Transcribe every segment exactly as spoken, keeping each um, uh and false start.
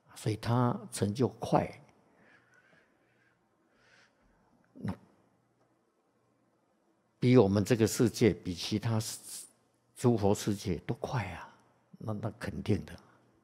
所以他成就快，比我们这个世界，比其他诸佛世界都快啊，那那肯定的。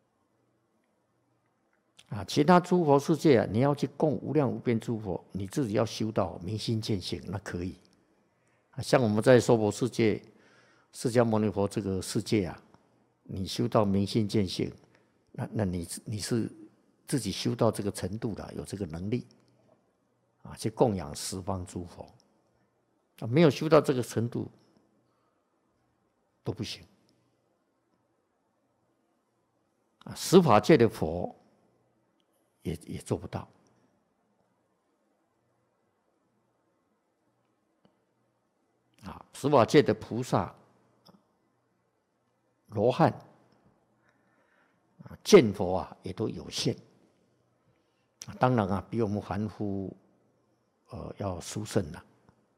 啊，其他诸佛世界啊，你要去供无量无边诸佛，你自己要修到明心见性，那可以。啊，像我们在娑婆世界，释迦牟尼佛这个世界啊，你修到明心见性，那那你你是自己修到这个程度了，有这个能力啊，去供养十方诸佛。啊，没有修到这个程度都不行。啊，十法界的佛也也做不到。啊，十法界的菩萨、罗汉、啊见佛啊，也都有限。当然啊，比我们凡夫呃要殊胜了。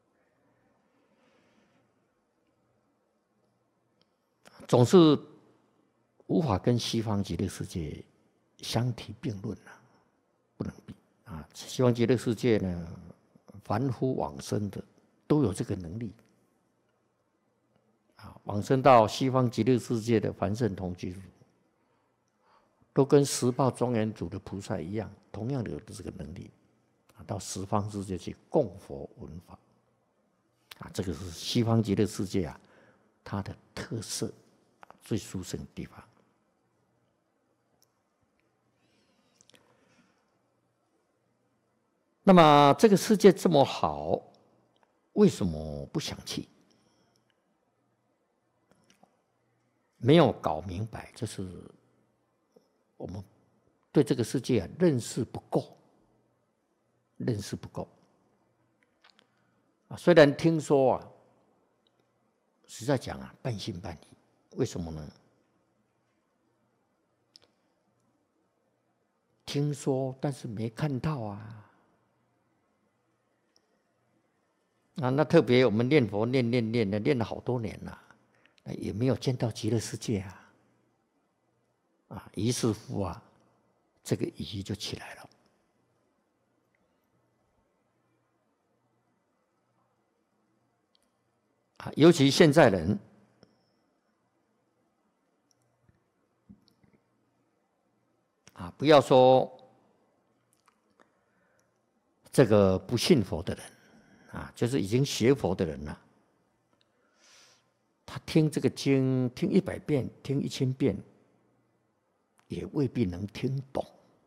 总是无法跟西方极乐世界相提并论啊，不能比啊！西方极乐世界呢，凡夫往生的都有这个能力啊，往生到西方极乐世界的凡圣同居土，都跟十报庄严主的菩萨一样，同样的有这个能力啊，到十方世界去供佛闻法啊，这个是西方极乐世界啊，它的特色。最殊胜的地方。那么这个世界这么好，为什么不想去？没有搞明白，就是我们对这个世界啊认识不够，认识不够。啊，虽然听说啊，实在讲啊，半信半疑。为什么呢？听说，但是没看到啊。啊，那特别我们念佛念念念的，念了好多年了，也没有见到极乐世界啊。啊，于是乎啊，这个疑就起来了。啊，尤其现在人。啊，不要说这个不信佛的人啊，就是已经学佛的人了、啊，他听这个经听一百遍，听一千遍，也未必能听懂。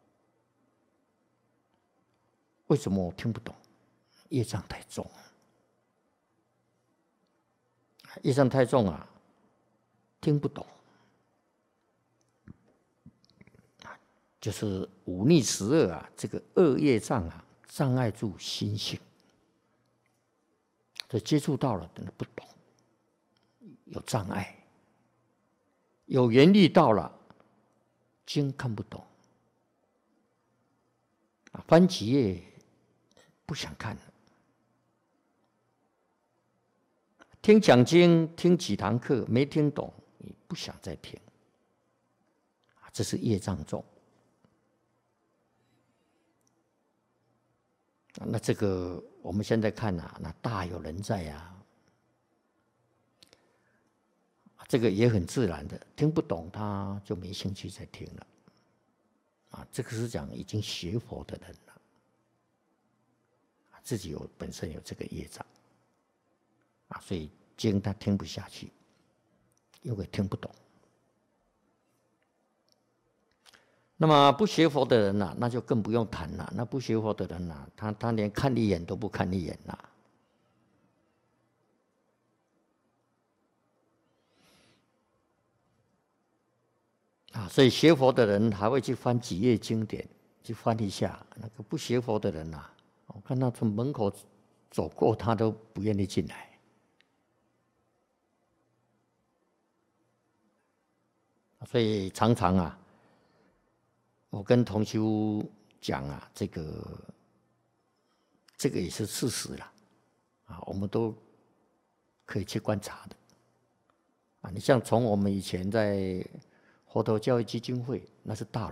为什么我听不懂？业障太重，业障太重啊，听不懂。就是忤逆十恶啊，这个恶业障啊，障碍住心性，所以接触到了，真的不懂，有障碍，有缘力到了，经看不懂，啊，翻几页不想看了，听讲经听几堂课没听懂，你不想再听，啊，这是业障重。那这个我们现在看啊，那大有人在啊，这个也很自然的，听不懂他就没兴趣再听了，啊，这个是讲已经学佛的人了，自己有本身有这个业障，啊，所以经他听不下去，因为听不懂。那么不学佛的人呐、啊，那就更不用谈了。那不学佛的人呐、啊，他他连看一眼都不看一眼啦。啊，所以学佛的人还会去翻几页经典，去翻一下。那个不学佛的人呐、啊，我看他从门口走过，他都不愿意进来。所以常常啊。我跟同修讲啊，这个这个也是事实啦，啊，我们都可以去观察的，啊，你像从我们以前在佛陀教育基金会，那是大